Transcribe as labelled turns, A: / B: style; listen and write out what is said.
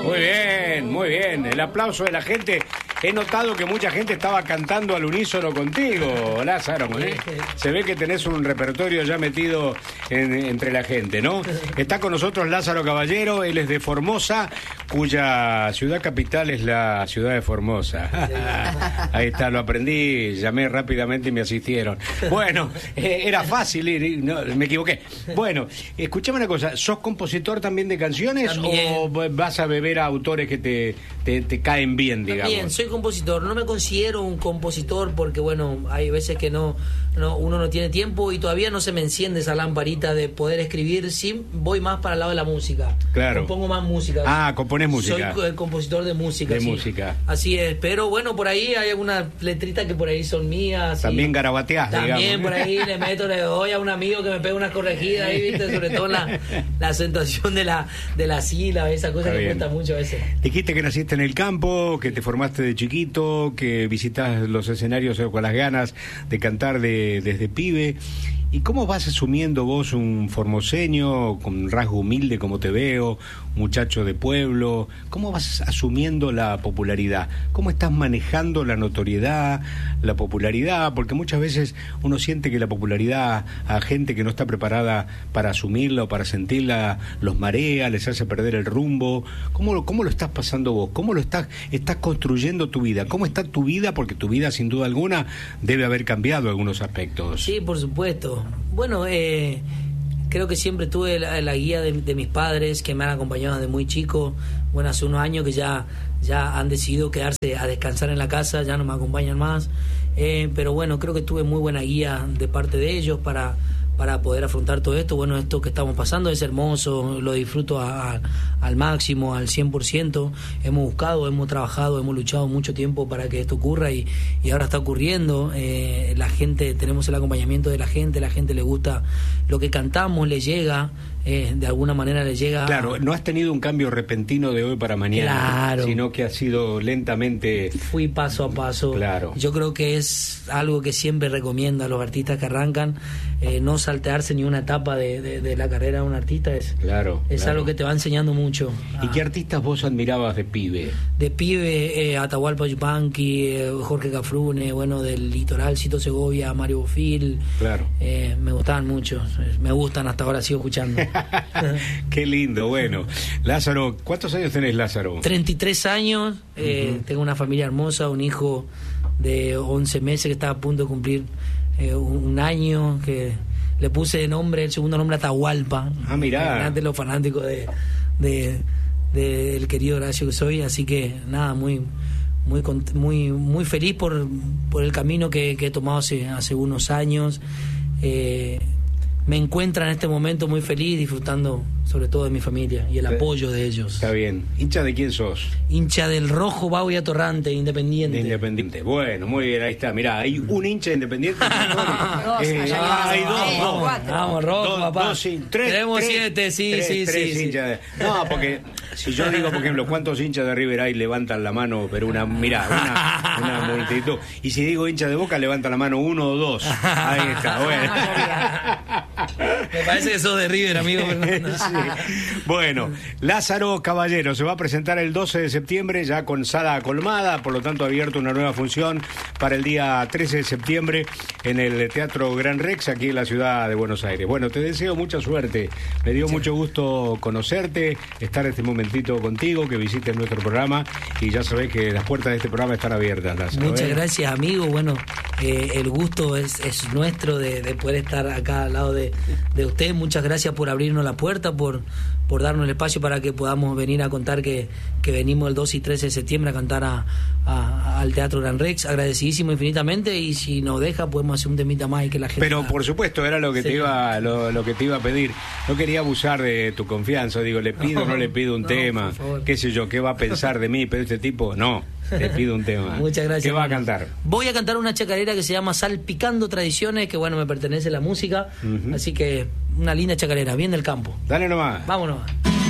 A: Muy bien. El aplauso de la gente. He notado que mucha gente estaba cantando al unísono contigo, Lázaro, ¿eh? Se ve que tenés un repertorio ya metido entre la gente, ¿no? Está con nosotros Lázaro Caballero, él es de Formosa, cuya ciudad capital es la ciudad de Formosa. Ahí está, lo aprendí, llamé rápidamente y me asistieron. Bueno, era fácil, no, me equivoqué. Bueno, escuchame una cosa, ¿sos compositor también de canciones también, o vas a beber a autores que te caen bien, digamos?
B: También, soy compositor, no me considero un compositor porque, bueno, hay veces que uno no tiene tiempo y todavía no se me enciende esa lamparita de poder escribir. Sí, voy más para el lado de la música.
A: Claro.
B: Compongo más música.
A: Ah, compones música.
B: Soy compositor de música.
A: De
B: sí.
A: música.
B: Así es, pero bueno, por ahí hay algunas letritas que por ahí son mías.
A: También garabateás, digamos.
B: También por ahí le doy a un amigo que me pega una corregida ahí, ¿viste? Sobre todo la acentuación de la sílaba, esa cosa que cuesta mucho a veces.
A: Dijiste que naciste en el campo, que te formaste de chiquito, que visitas los escenarios con las ganas de cantar desde pibe. ¿Y cómo vas asumiendo vos un formoseño con un rasgo humilde como te veo, muchacho de pueblo? ¿Cómo vas asumiendo la popularidad? ¿Cómo estás manejando la notoriedad, la popularidad? Porque muchas veces uno siente que la popularidad a gente que no está preparada para asumirla o para sentirla los marea, les hace perder el rumbo. ¿Cómo lo estás pasando vos? ¿Cómo lo estás construyendo tu vida? ¿Cómo está tu vida? Porque tu vida sin duda alguna debe haber cambiado algunos aspectos.
B: Sí, por supuesto. Bueno, creo que siempre tuve la guía de mis padres que me han acompañado desde muy chico. Bueno, hace unos años que ya han decidido quedarse a descansar en la casa, ya no me acompañan más. Pero bueno, creo que tuve muy buena guía de parte de ellos para poder afrontar todo esto. Bueno, esto que estamos pasando es hermoso, lo disfruto al máximo, al 100%. Hemos buscado, hemos trabajado, hemos luchado mucho tiempo para que esto ocurra y ahora está ocurriendo. La gente, tenemos el acompañamiento de la gente le gusta lo que cantamos, le llega, de alguna manera le llega.
A: Claro, no has tenido un cambio repentino de hoy para mañana,
B: claro,
A: sino que ha sido lentamente.
B: Fui paso a paso.
A: Claro.
B: Yo creo que es algo que siempre recomiendo a los artistas que arrancan, no saltearse ni una etapa de la carrera de un artista.
A: Claro.
B: Algo que te va enseñando mucho.
A: ¿Y qué artistas vos admirabas de pibe?
B: De pibe, Atahualpa Yupanqui, Jorge Cafrune, bueno, del Litoral, Cito Segovia, Mario Bofil.
A: Claro.
B: Me gustaban mucho, me gustan, hasta ahora sigo escuchando.
A: Qué lindo, bueno. Lázaro, ¿cuántos años tenés, Lázaro?
B: 33 años, tengo una familia hermosa, un hijo de 11 meses que está a punto de cumplir un año, que le puse de nombre, el segundo nombre Atahualpa.
A: Ah, mirá.
B: Antes los fanáticos del querido Horacio que soy, así que nada, muy feliz por el camino que he tomado hace unos años. Me encuentro en este momento muy feliz, disfrutando sobre todo de mi familia y el apoyo de ellos.
A: Está bien. ¿Hincha de quién sos?
B: Hincha del Rojo Bauia Torrante, Independiente.
A: De Independiente. Bueno, muy bien, ahí está. Mirá, hay un hincha de Independiente. Hay dos.
B: Vamos, Rojo, papá. Tenemos 7, sí.
A: Hinchas No, porque si yo digo, por ejemplo, ¿cuántos hinchas de River hay levantan la mano? Pero una multitud. Y si digo hincha de Boca, levantan la mano 1 o 2. Ahí está, bueno.
B: Me parece que sos de River, amigo.
A: Sí. Bueno, Lázaro Caballero se va a presentar el 12 de septiembre ya con sala colmada, por lo tanto ha abierto una nueva función para el día 13 de septiembre en el Teatro Gran Rex aquí en la ciudad de Buenos Aires. Bueno, te deseo mucha suerte, me dio mucho gusto conocerte, estar este momentito contigo, que visites nuestro programa y ya sabés que las puertas de este programa están abiertas, Lázaro.
B: Muchas gracias, amigo. Bueno, el gusto es nuestro de poder estar acá al lado de usted. Muchas gracias por abrirnos la puerta, por darnos el espacio para que podamos venir a contar que venimos el 12 y 13 de septiembre a cantar al Teatro Gran Rex. Agradecidísimo infinitamente, y si nos deja podemos hacer un temita más y que la gente...
A: Pero por supuesto, era lo que te iba a pedir. No quería abusar de tu confianza, digo, le pido o no le pido un tema, qué sé yo, qué va a pensar de mí, pero este tipo, no, te pido un tema.
B: Muchas gracias.
A: ¿Qué va a cantar?
B: Voy a cantar una chacarera que se llama Salpicando Tradiciones, que bueno, me pertenece la música, así que una linda chacarera, bien del campo.
A: Dale nomás.
B: Vámonos.